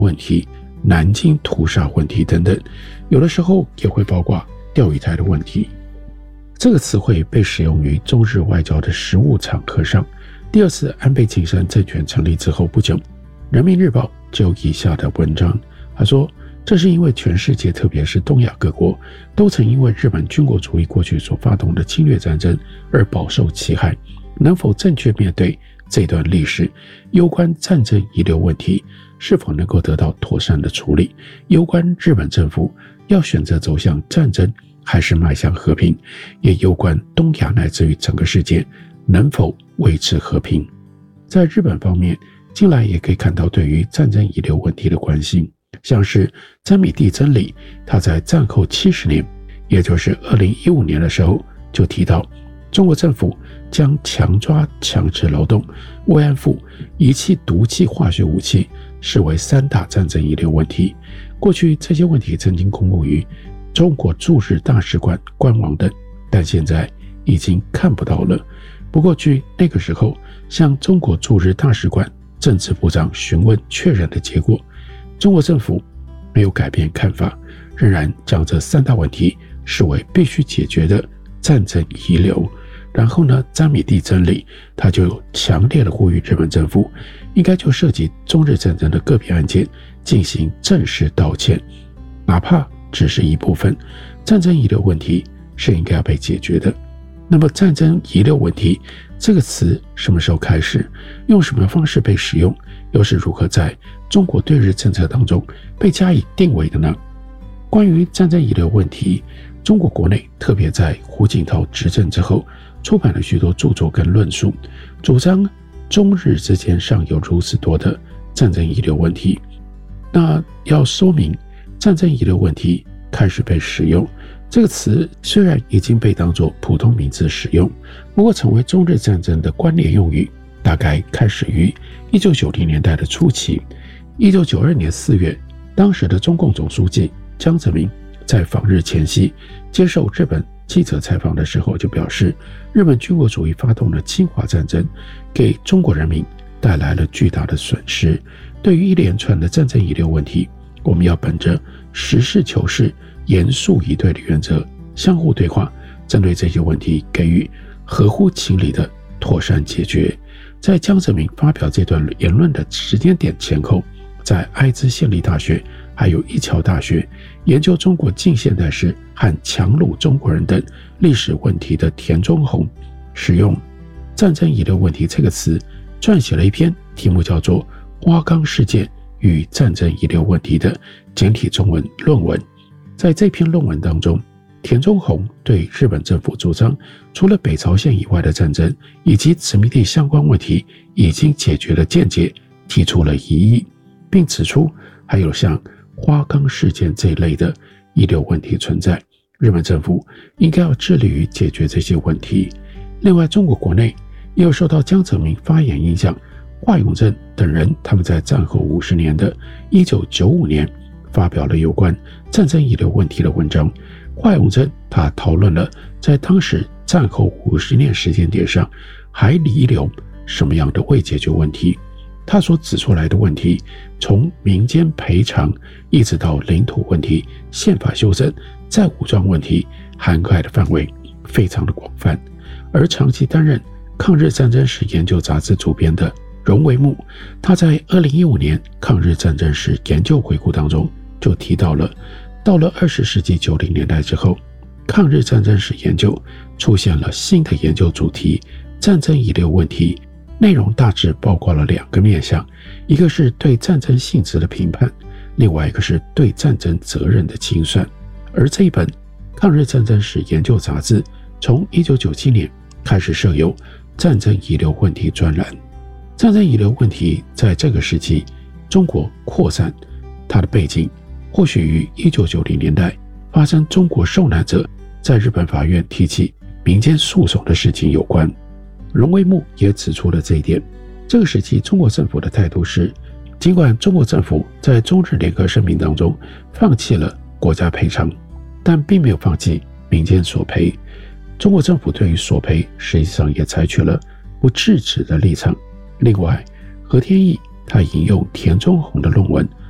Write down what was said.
问题、南京屠杀问题等等，有的时候也会包括钓鱼台的问题。这个词汇被使用于中日外交的实务场合上。第二次安倍晋三政权成立之后不久，人民日报就有以下的文章，他说，这是因为全世界特别是东亚各国都曾因为日本军国主义过去所发动的侵略战争而饱受其害，能否正确面对这段历史，攸关战争遗留问题是否能够得到妥善的处理，攸关日本政府要选择走向战争还是迈向和平，也攸关东亚乃至于整个世界能否维持和平。在日本方面，近来也可以看到对于战争遗留问题的关心，像是詹米蒂真理，他在战后70年，也就是2015年的时候就提到，中国政府将强抓强制劳动、慰安妇、遗弃毒气化学武器视为3大战争遗留问题。过去这些问题曾经公布于中国驻日大使馆官网等，但现在已经看不到了。不过据那个时候向中国驻日大使馆政治部长询问确认的结果，中国政府没有改变看法，仍然将这3大问题视为必须解决的战争遗留。然后呢，詹米蒂真理他就强烈的呼吁日本政府应该就涉及中日战争的个别案件进行正式道歉，哪怕只是一部分，战争遗留问题是应该要被解决的。那么战争遗留问题这个词什么时候开始，用什么方式被使用，又是如何在中国对日政策当中被加以定位的呢？关于战争遗留问题，中国国内特别在胡锦涛执政之后出版了许多著作跟论述，主张中日之间尚有如此多的战争遗留问题。那要说明战争遗留问题开始被使用，这个词虽然已经被当作普通名词使用，不过成为中日战争的关联用语大概开始于1990年代的初期。1992年4月，当时的中共总书记江泽民在访日前夕接受日本记者采访的时候就表示，日本军国主义发动了侵华战争，给中国人民带来了巨大的损失。对于一连串的战争遗留问题，我们要本着实事求是、严肃以对的原则，相互对话，针对这些问题给予合乎情理的妥善解决。在江泽民发表这段言论的时间点前后，在爱知县立大学还有一桥大学研究中国近现代史和强掳中国人等历史问题的田中宏，使用战争遗留问题这个词撰写了一篇题目叫做花岗事件与战争遗留问题的简体中文论文。在这篇论文当中，田中宏对日本政府主张除了北朝鲜以外的战争以及殖民地相关问题已经解决的见解提出了疑义，并指出还有像花岗事件这一类的遗留问题存在，日本政府应该要致力于解决这些问题。另外，中国国内也有受到江泽民发言影响，华永正等人他们在战后50年的1995年发表了有关战争遗留问题的文章。华永正他讨论了在当时战后50年时间点上还遗留什么样的未解决问题。他所指出来的问题，从民间赔偿一直到领土问题、宪法修正、再武装问题，涵盖的范围非常的广泛。而长期担任抗日战争史研究杂志主编的荣维木，他在2015年抗日战争史研究回顾当中就提到了，到了20世纪90年代之后，抗日战争史研究出现了新的研究主题，战争遗留问题，内容大致包括了2个面向，一个是对战争性质的评判，另外一个是对战争责任的清算。而这一本抗日战争史研究杂志从1997年开始设有战争遗留问题专栏。战争遗留问题在这个时期中国扩散，它的背景或许与1990年代发生中国受难者在日本法院提起民间诉讼的事情有关。荣维木也指出了这一点。这个时期中国政府的态度是，尽管中国政府在中日联合声明当中放弃了国家赔偿，但并没有放弃民间索赔。中国政府对于索赔实际上也采取了不制止的立场。另外，何天益他引用田中宏的论文